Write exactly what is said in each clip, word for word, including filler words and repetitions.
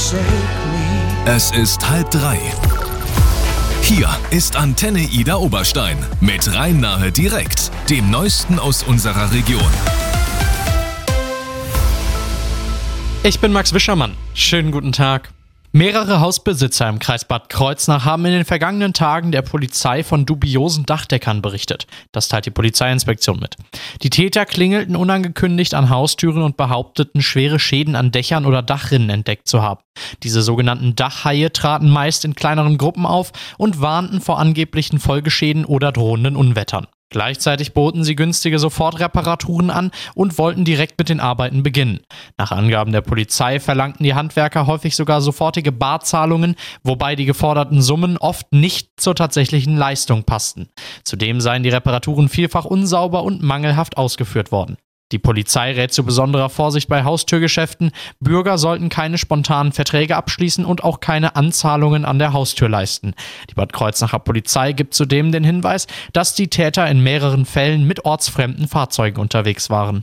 Es ist halb drei. Hier ist Antenne Ida Oberstein mit Rhein-Nahe direkt, dem Neuesten aus unserer Region. Ich bin Max Wischermann. Schönen guten Tag. Mehrere Hausbesitzer im Kreis Bad Kreuznach haben in den vergangenen Tagen der Polizei von dubiosen Dachdeckern berichtet. Das teilt die Polizeiinspektion mit. Die Täter klingelten unangekündigt an Haustüren und behaupteten, schwere Schäden an Dächern oder Dachrinnen entdeckt zu haben. Diese sogenannten Dachhaie traten meist in kleineren Gruppen auf und warnten vor angeblichen Folgeschäden oder drohenden Unwettern. Gleichzeitig boten sie günstige Sofortreparaturen an und wollten direkt mit den Arbeiten beginnen. Nach Angaben der Polizei verlangten die Handwerker häufig sogar sofortige Barzahlungen, wobei die geforderten Summen oft nicht zur tatsächlichen Leistung passten. Zudem seien die Reparaturen vielfach unsauber und mangelhaft ausgeführt worden. Die Polizei rät zu besonderer Vorsicht bei Haustürgeschäften. Bürger sollten keine spontanen Verträge abschließen und auch keine Anzahlungen an der Haustür leisten. Die Bad Kreuznacher Polizei gibt zudem den Hinweis, dass die Täter in mehreren Fällen mit ortsfremden Fahrzeugen unterwegs waren.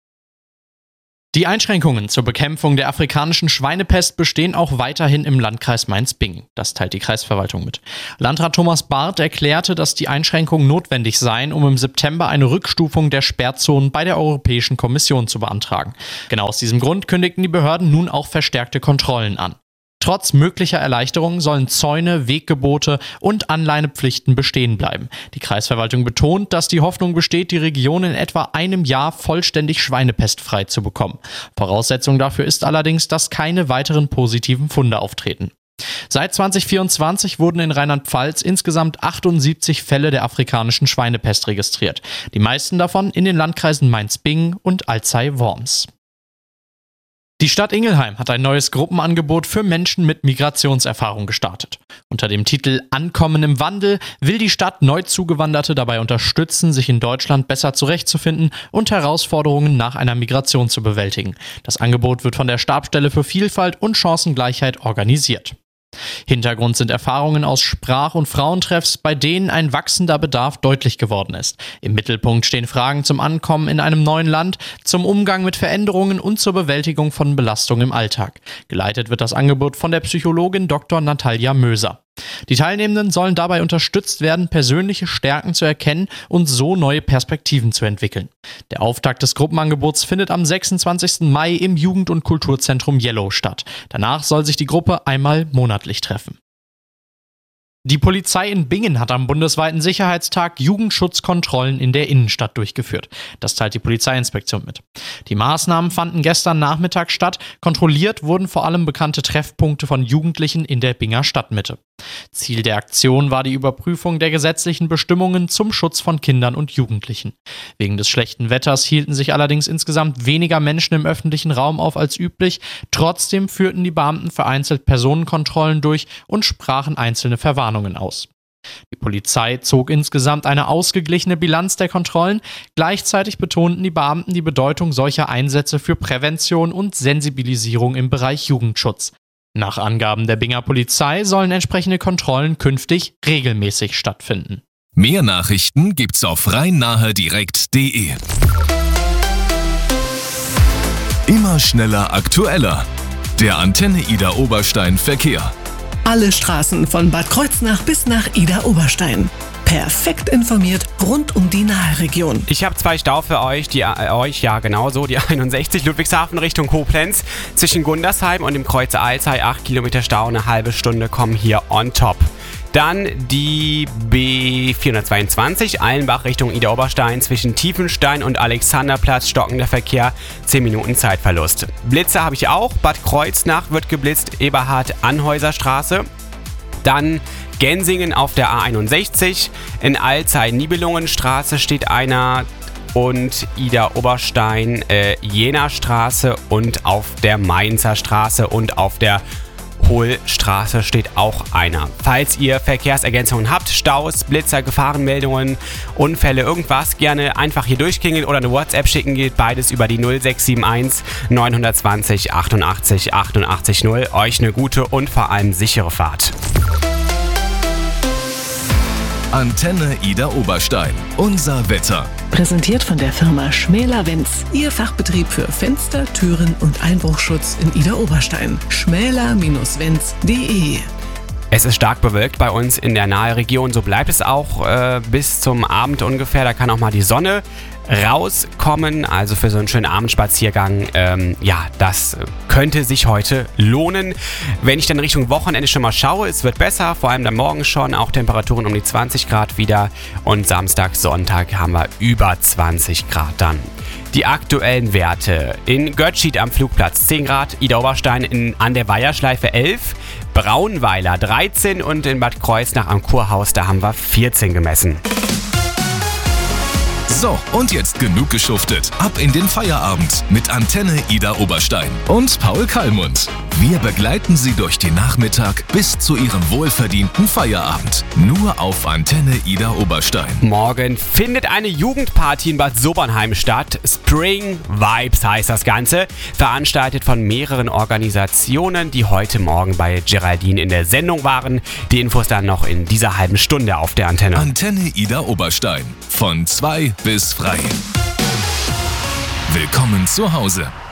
Die Einschränkungen zur Bekämpfung der afrikanischen Schweinepest bestehen auch weiterhin im Landkreis Mainz-Bingen. Das teilt die Kreisverwaltung mit. Landrat Thomas Barth erklärte, dass die Einschränkungen notwendig seien, um im September eine Rückstufung der Sperrzonen bei der Europäischen Kommission zu beantragen. Genau aus diesem Grund kündigten die Behörden nun auch verstärkte Kontrollen an. Trotz möglicher Erleichterungen sollen Zäune, Weggebote und Anleinepflichten bestehen bleiben. Die Kreisverwaltung betont, dass die Hoffnung besteht, die Region in etwa einem Jahr vollständig schweinepestfrei zu bekommen. Voraussetzung dafür ist allerdings, dass keine weiteren positiven Funde auftreten. Seit zwanzig vierundzwanzig wurden in Rheinland-Pfalz insgesamt achtundsiebzig Fälle der afrikanischen Schweinepest registriert. Die meisten davon in den Landkreisen Mainz-Bingen und Alzey-Worms. Die Stadt Ingelheim hat ein neues Gruppenangebot für Menschen mit Migrationserfahrung gestartet. Unter dem Titel Ankommen im Wandel will die Stadt Neuzugewanderte dabei unterstützen, sich in Deutschland besser zurechtzufinden und Herausforderungen nach einer Migration zu bewältigen. Das Angebot wird von der Stabsstelle für Vielfalt und Chancengleichheit organisiert. Hintergrund sind Erfahrungen aus Sprach- und Frauentreffs, bei denen ein wachsender Bedarf deutlich geworden ist. Im Mittelpunkt stehen Fragen zum Ankommen in einem neuen Land, zum Umgang mit Veränderungen und zur Bewältigung von Belastungen im Alltag. Geleitet wird das Angebot von der Psychologin Doktor Natalia Möser. Die Teilnehmenden sollen dabei unterstützt werden, persönliche Stärken zu erkennen und so neue Perspektiven zu entwickeln. Der Auftakt des Gruppenangebots findet am sechsundzwanzigsten Mai im Jugend- und Kulturzentrum Yellow statt. Danach soll sich die Gruppe einmal monatlich treffen. Die Polizei in Bingen hat am bundesweiten Sicherheitstag Jugendschutzkontrollen in der Innenstadt durchgeführt. Das teilt die Polizeiinspektion mit. Die Maßnahmen fanden gestern Nachmittag statt. Kontrolliert wurden vor allem bekannte Treffpunkte von Jugendlichen in der Binger Stadtmitte. Ziel der Aktion war die Überprüfung der gesetzlichen Bestimmungen zum Schutz von Kindern und Jugendlichen. Wegen des schlechten Wetters hielten sich allerdings insgesamt weniger Menschen im öffentlichen Raum auf als üblich. Trotzdem führten die Beamten vereinzelt Personenkontrollen durch und sprachen einzelne Verwarnungen aus. Die Polizei zog insgesamt eine ausgeglichene Bilanz der Kontrollen. Gleichzeitig betonten die Beamten die Bedeutung solcher Einsätze für Prävention und Sensibilisierung im Bereich Jugendschutz. Nach Angaben der Binger Polizei sollen entsprechende Kontrollen künftig regelmäßig stattfinden. Mehr Nachrichten gibt's auf rhein-nahe direkt punkt de. Immer schneller, aktueller. Der Antenne Ida Oberstein Verkehr. Alle Straßen von Bad Kreuznach bis nach Ida Oberstein. Perfekt informiert rund um die Nahe-Region. Ich habe zwei Stau für euch, die äh, euch, ja genauso, die einundsechzig Ludwigshafen Richtung Koblenz. Zwischen Gundersheim und dem Kreuzer Alzey, acht Kilometer Stau, eine halbe Stunde kommen hier on top. Dann die B vierhundertzweiundzwanzig, Allenbach Richtung Ida Oberstein, zwischen Tiefenstein und Alexanderplatz, stockender Verkehr, zehn Minuten Zeitverlust. Blitzer habe ich auch, Bad Kreuznach wird geblitzt, Eberhard-Anhäuser-Straße. Dann Gensingen auf der A einundsechzig, in Alzey-Nibelungenstraße steht einer und Ida Oberstein, äh, Jena Straße und auf der Mainzer Straße und auf der Hohlstraße steht auch einer. Falls ihr Verkehrsergänzungen habt, Staus, Blitzer, Gefahrenmeldungen, Unfälle, irgendwas, gerne einfach hier durchklingeln oder eine WhatsApp schicken, geht beides über die null sechs sieben eins neun zwei null achtundachtzig achtundachtzig null. Euch eine gute und vor allem sichere Fahrt. Antenne Ida Oberstein. Unser Wetter. Präsentiert von der Firma Schmäler-Wenz. Ihr Fachbetrieb für Fenster, Türen und Einbruchschutz in Ida Oberstein. schmäler Bindestrich wenz punkt de. Es ist stark bewölkt bei uns in der Nahe-Region. So bleibt es auch äh, bis zum Abend ungefähr. Da kann auch mal die Sonne rauskommen. Also für so einen schönen Abendspaziergang, ähm, ja, das könnte sich heute lohnen. Wenn ich dann Richtung Wochenende schon mal schaue, es wird besser, vor allem dann morgen schon. Auch Temperaturen um die zwanzig Grad wieder. Und Samstag, Sonntag haben wir über zwanzig Grad dann. Die aktuellen Werte: in Götschid am Flugplatz zehn Grad, Ida Oberstein in, an der Weiherschleife elf, Braunweiler dreizehn und in Bad Kreuznach am Kurhaus, da haben wir vierzehn gemessen. So, und jetzt genug geschuftet. Ab in den Feierabend mit Antenne Ida Oberstein und Paul Kallmund. Wir begleiten Sie durch den Nachmittag bis zu Ihrem wohlverdienten Feierabend. Nur auf Antenne Ida Oberstein. Morgen findet eine Jugendparty in Bad Sobernheim statt. Spring Vibes heißt das Ganze. Veranstaltet von mehreren Organisationen, die heute Morgen bei Geraldine in der Sendung waren. Die Infos dann noch in dieser halben Stunde auf der Antenne. Antenne Ida Oberstein. Von zwei bis frei. Willkommen zu Hause.